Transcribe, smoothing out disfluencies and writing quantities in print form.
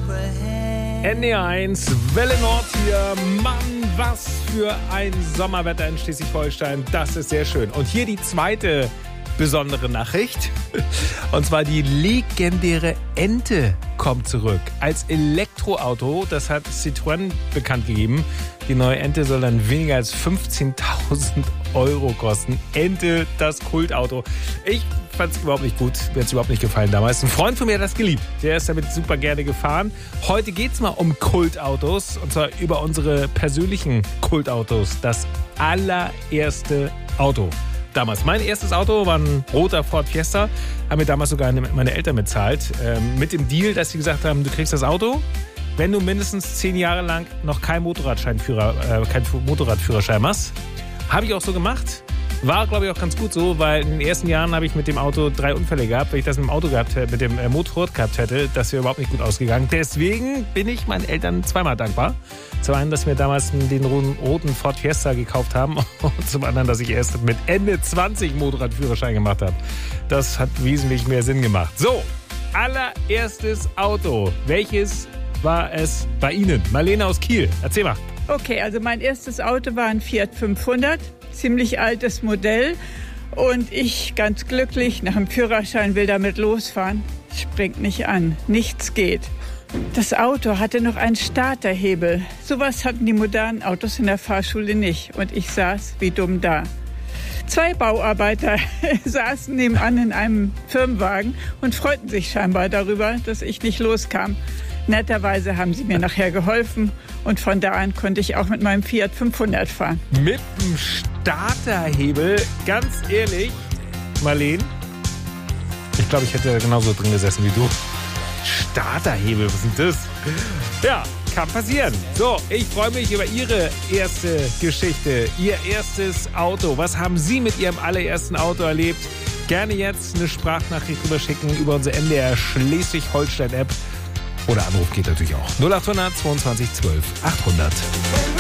NDR1, Welle Nord hier. Mann, was für ein Sommerwetter in Schleswig-Holstein. Das ist sehr schön. Und hier die zweite besondere Nachricht. Und zwar die legendäre Ente kommt zurück. Als Elektroauto, das hat Citroën bekannt gegeben. Die neue Ente soll dann weniger als 15.000 Euro kosten. Ente, das Kultauto. Ich fand es überhaupt nicht gut. Mir hat es überhaupt nicht gefallen damals. Ein Freund von mir hat das geliebt. Der ist damit super gerne gefahren. Heute geht es mal um Kultautos. Und zwar über unsere persönlichen Kultautos. Das allererste Auto. Damals. Mein erstes Auto war ein roter Ford Fiesta. Haben mir damals sogar meine Eltern bezahlt. Mit dem Deal, dass sie gesagt haben, du kriegst das Auto, wenn du mindestens 10 Jahre lang noch keinen Motorradführerschein machst. Habe ich auch so gemacht. War, glaube ich, auch ganz gut so, weil in den ersten Jahren habe ich mit dem Auto 3 Unfälle gehabt. Wenn ich das mit dem Motorrad gehabt hätte, das wäre überhaupt nicht gut ausgegangen. Deswegen bin ich meinen Eltern zweimal dankbar. Zum einen, dass wir damals den roten Ford Fiesta gekauft haben und zum anderen, dass ich erst mit Ende 20 Motorradführerschein gemacht habe. Das hat wesentlich mehr Sinn gemacht. So, allererstes Auto. Welches war es bei Ihnen? Marlene aus Kiel, erzähl mal. Okay, also mein erstes Auto war ein Fiat 500, ziemlich altes Modell. Und ich, ganz glücklich, nach dem Führerschein will damit losfahren. Springt nicht an, nichts geht. Das Auto hatte noch einen Starterhebel. Sowas hatten die modernen Autos in der Fahrschule nicht. Und ich saß wie dumm da. 2 Bauarbeiter saßen nebenan in einem Firmenwagen und freuten sich scheinbar darüber, dass ich nicht loskam. Netterweise haben sie mir nachher geholfen und von da an konnte ich auch mit meinem Fiat 500 fahren. Mit dem Starterhebel, ganz ehrlich, Marlene, ich glaube, ich hätte genauso drin gesessen wie du. Starterhebel, was ist denn das? Ja, kann passieren. So, ich freue mich über Ihre erste Geschichte, Ihr erstes Auto. Was haben Sie mit Ihrem allerersten Auto erlebt? Gerne jetzt eine Sprachnachricht rüberschicken über unsere NDR Schleswig-Holstein-App. Oder Anruf geht natürlich auch. 0800 22 12 800.